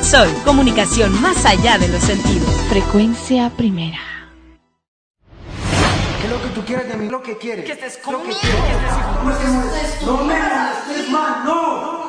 Sol, comunicación más allá de los sentidos. Frecuencia primera. ¿Qué es lo que tú quieres de mí? Lo que quieres. Que estés conmigo. No me molestes más, no.